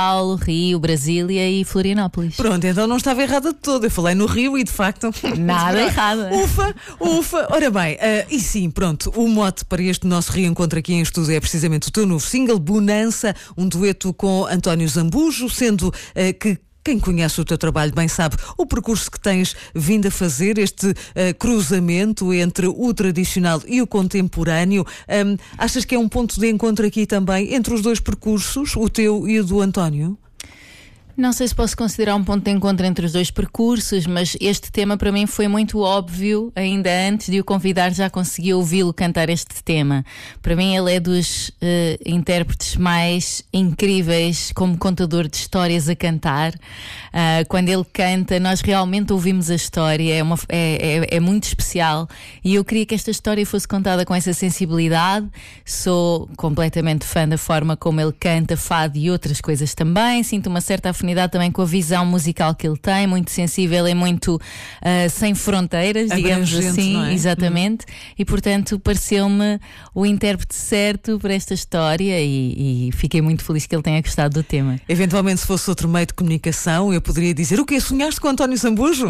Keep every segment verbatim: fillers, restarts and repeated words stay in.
Paulo, Rio, Brasília e Florianópolis. Pronto, então não estava errada de todo. Eu falei no Rio e de facto Nada errado. Ufa, ufa. Ora bem, uh, e sim, pronto, o mote para este nosso reencontro aqui em estúdio é precisamente o teu novo single, Bonança, um dueto com António Zambujo, sendo uh, que quem conhece o teu trabalho bem sabe o percurso que tens vindo a fazer, este uh, cruzamento entre o tradicional e o contemporâneo. Um, achas que é um ponto de encontro aqui também entre os dois percursos, o teu e o do António? Não sei se posso considerar um ponto de encontro entre os dois percursos, mas este tema para mim foi muito óbvio. Ainda antes de o convidar já consegui ouvi-lo cantar este tema. Para mim ele é dos uh, intérpretes mais incríveis como contador de histórias a cantar. Uh, quando ele canta, nós realmente ouvimos a história, é, uma, é, é, é muito especial e eu queria que esta história fosse contada com essa sensibilidade. Sou completamente fã da forma como ele canta fado e outras coisas também. Sinto uma certa afinidade também com a visão musical que ele tem, muito sensível e muito uh, sem fronteiras, digamos assim, não é? Exatamente, hum. E portanto pareceu-me o intérprete certo para esta história e, e fiquei muito feliz que ele tenha gostado do tema. Eventualmente, se fosse outro meio de comunicação, eu poderia dizer: o quê? Sonhaste com António Zambujo?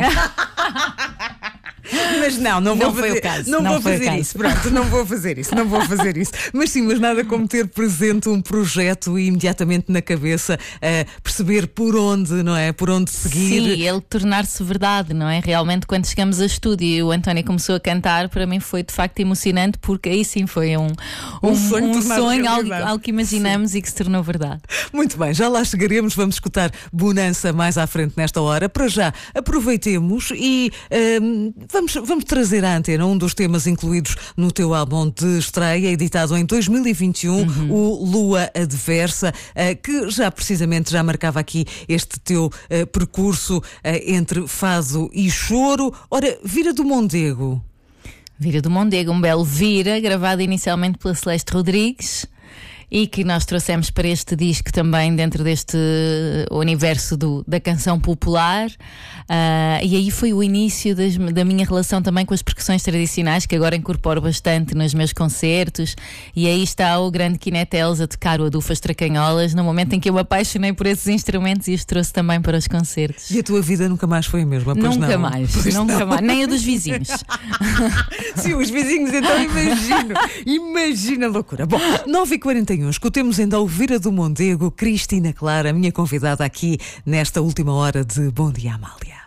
Mas não, não vou não fazer, foi o caso, não não vou foi fazer o caso. isso. Pronto, não vou fazer isso, não vou fazer isso. Mas sim, mas nada como ter presente um projeto e imediatamente na cabeça uh, perceber por onde, não é? Por onde seguir. Sim, ele tornar-se verdade, não é? Realmente, quando chegamos a estúdio e o António começou a cantar, para mim foi de facto emocionante, porque aí sim foi um, um, um sonho, um sonho algo, algo que imaginamos sim. E que se tornou verdade. Muito bem, já lá chegaremos, vamos escutar Bonança mais à frente nesta hora. Para já, aproveitemos e um, vamos, vamos trazer à antena um dos temas incluídos no teu álbum de estreia, editado em dois mil e vinte e um, uhum. o Lua Adversa, uh, que já precisamente já marcava aqui este teu uh, percurso uh, entre fado e choro. Ora, Vira do Mondego. Vira do Mondego, um belo Vira, gravado inicialmente pela Celeste Rodrigues e que nós trouxemos para este disco também dentro deste universo do, da canção popular. Uh, e aí foi o início das, da minha relação também com as percussões tradicionais, que agora incorporo bastante nos meus concertos. E aí está o grande Quineteles a tocar o Adufas Tracanholas, no momento em que eu me apaixonei por esses instrumentos e os trouxe também para os concertos. E a tua vida nunca mais foi a mesma? Pois nunca não. mais, pois nunca não. mais, nem a dos vizinhos. Sim, os vizinhos, então imagino, imagina a loucura. Bom, nove e quarenta e um, escutemos ainda o Vira do Mondego, Cristina Clara, minha convidada aqui nesta última hora de Bom Dia Amália.